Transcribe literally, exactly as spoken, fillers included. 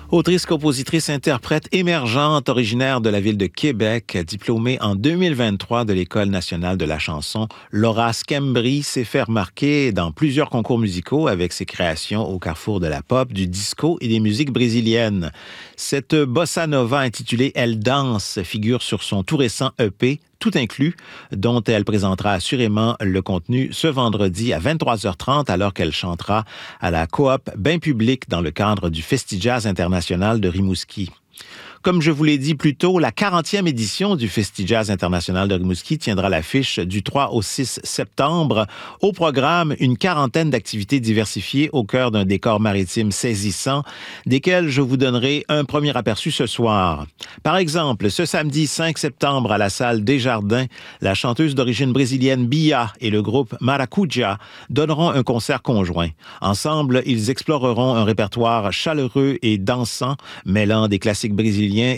Autrice, compositrice, interprète émergente, originaire de la ville de Québec, diplômée en deux mille vingt-trois de l'École nationale de la chanson, Laura Schembri s'est fait remarquer dans plusieurs concours musicaux avec ses créations au carrefour de la pop, du disco et des musiques brésiliennes. Cette bossa nova intitulée « Elle danse » figure sur son tout récent E P Tout inclus, dont elle présentera assurément le contenu ce vendredi à vingt-trois heures trente alors qu'elle chantera à la Coop Bain Public dans le cadre du Festi-Jazz international de Rimouski. Comme je vous l'ai dit plus tôt, la quarantième édition du Festi-Jazz international de Rimouski tiendra l'affiche du trois au six septembre. Au programme, une quarantaine d'activités diversifiées au cœur d'un décor maritime saisissant, desquelles je vous donnerai un premier aperçu ce soir. Par exemple, ce samedi cinq septembre à la salle Desjardins, la chanteuse d'origine brésilienne Bia et le groupe Maracuja donneront un concert conjoint. Ensemble, ils exploreront un répertoire chaleureux et dansant, mêlant des classiques brésiliens